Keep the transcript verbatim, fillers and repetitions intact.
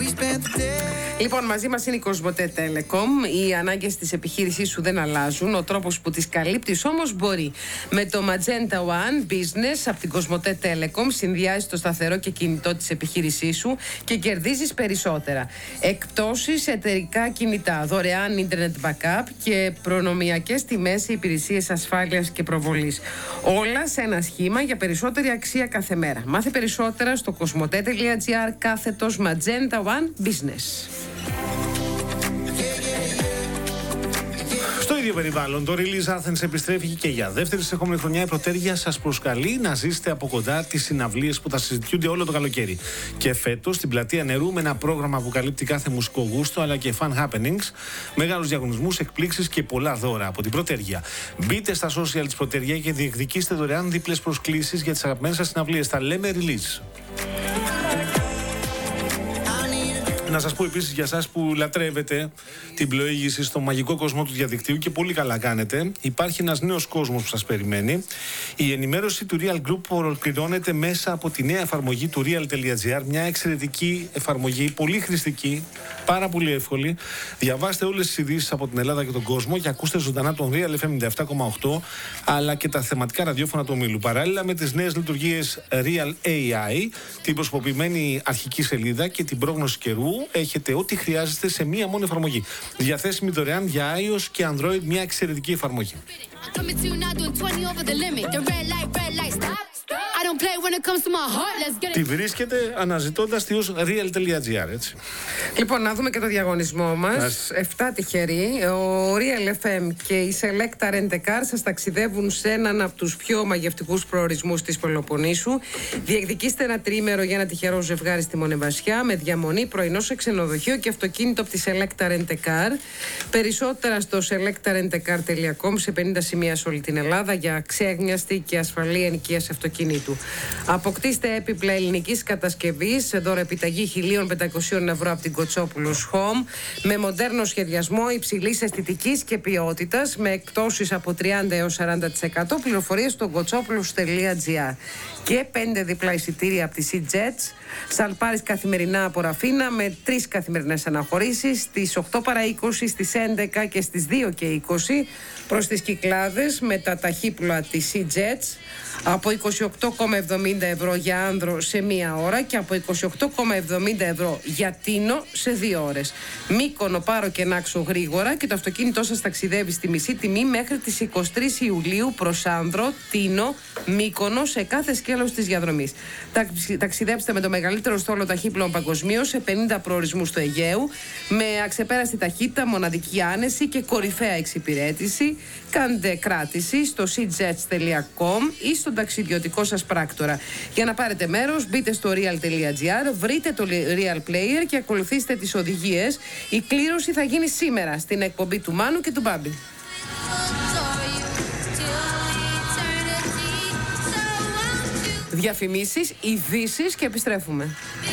Λοιπόν, μαζί μας είναι η Κοσμοτέ Telecom. Οι ανάγκες της επιχείρησής σου δεν αλλάζουν. Ο τρόπος που τις καλύπτεις όμως μπορεί. Με το Magenta One Business από την Κοσμοτέ Telecom συνδυάζεις το σταθερό και κινητό της επιχείρησής σου και κερδίζεις περισσότερα. Εκπτώσεις, εταιρικά κινητά, δωρεάν internet backup και προνομιακές τιμές σε υπηρεσίες ασφάλειας και προβολής. Όλα σε ένα σχήμα για περισσότερη αξία κάθε μέρα. Μάθε περισσότερα στο κοσμοτέ.gr κάθετος Magenta One Business. Στο ίδιο περιβάλλον, το Release Athens επιστρέφει και για δεύτερη συνεχόμενη χρονιά. Η Πρωτέργεια σας προσκαλεί να ζήσετε από κοντά τις συναυλίες που θα συζητιούνται όλο το καλοκαίρι. Και φέτος στην Πλατεία Νερού με ένα πρόγραμμα που καλύπτει κάθε μουσικό γούστο αλλά και fun happenings, μεγάλους διαγωνισμούς, εκπλήξεις και πολλά δώρα από την Πρωτέργεια. Μπείτε στα social της Πρωτέργεια και διεκδικήστε δωρεάν δίπλες προσκλήσεις για τις αγαπημένες σας συναυλίες. Τα λέμε Release. Να σας πω επίσης για εσάς που λατρεύετε την πλοήγηση στο μαγικό κόσμο του διαδικτύου και πολύ καλά κάνετε. Υπάρχει ένας νέος κόσμος που σας περιμένει. Η ενημέρωση του Real Group ολοκληρώνεται μέσα από τη νέα εφαρμογή του real.gr. Μια εξαιρετική εφαρμογή, πολύ χρηστική, πάρα πολύ εύκολη. Διαβάστε όλες τις ειδήσεις από την Ελλάδα και τον κόσμο και ακούστε ζωντανά τον Real εφ εμ ενενήντα επτά κόμμα οκτώ αλλά και τα θεματικά ραδιόφωνα του ομίλου. Παράλληλα με τις νέες λειτουργίες Real έι άι, την προσωποποιημένη αρχική σελίδα και την πρόγνωση καιρού, έχετε ό,τι χρειάζεστε σε μία μόνη εφαρμογή. Διαθέσιμη δωρεάν για iOS και Android, μια εξαιρετική εφαρμογή. Τη βρίσκετε αναζητώντας τη ως real.gr, έτσι. Λοιπόν, να δούμε και το διαγωνισμό μας. εφτά τυχεροί. Ο Real εφ εμ και η Selecta Rent a Car σας ταξιδεύουν σε έναν από τους πιο μαγευτικούς προορισμούς της Πελοποννήσου. Διεκδικήστε ένα τριήμερο για ένα τυχερό ζευγάρι στη Μονεβασιά με διαμονή, πρωινό σε ξενοδοχείο και αυτοκίνητο από τη Selecta Rent a Car. Περισσότερα στο selecta rent a car τελεία com σε πενήντα σημεία σε όλη την Ελλάδα για ξέγνιαστη και ασφαλή ενοικίαση αυτοκινήτου. Αποκτήστε έπιπλα ελληνικής κατασκευής, δώρο επιταγή χίλια πεντακόσια ευρώ από την Κοτσόπουλος Home, με μοντέρνο σχεδιασμό υψηλής αισθητικής και ποιότητας, με εκπτώσεις από τριάντα έως σαράντα τοις εκατό. Πληροφορίες στο κοτσόπουλος τελεία τζι άρ. Και πέντε διπλά εισιτήρια από τη SeaJets. Σαλπάρεις καθημερινά από Ραφίνα με τρεις καθημερινές αναχωρήσεις στις οκτώ παρά είκοσι, στις έντεκα και στις δύο και είκοσι προς τις Κυκλάδες με τα ταχύπλοα της SeaJets από είκοσι οκτώ κόμμα εβδομήντα ευρώ για άνδρο σε μία ώρα και από είκοσι οκτώ κόμμα εβδομήντα ευρώ για τίνο σε δύο ώρες. Μύκονο, Πάρο και Νάξο γρήγορα και το αυτοκίνητό σας ταξιδεύει στη μισή τιμή μέχρι τις εικοστή τρίτη Ιουλίου προς άνδρο, τίνο, Μύκονο σε κάθε σκέλος της διαδρομής. Ταξιδέψτε με το μεγαλύτερο στόλο ταχύπλων παγκοσμίως σε πενήντα προορισμούς του Αιγαίου με αξεπέραστη ταχύτητα, μοναδική άνεση και κορυφαία εξυπηρέτηση. Κάντε κράτηση στο seajets τελεία com ή στον ταξιδιωτικό σας πράκτορα. Για να πάρετε μέρος, μπείτε στο real.gr, βρείτε το Real Player και ακολουθήστε τις οδηγίες. Η κλήρωση θα γίνει σήμερα στην εκπομπή του Μάνου και του Μπάμπη. Διαφημίσεις, ειδήσεις και επιστρέφουμε.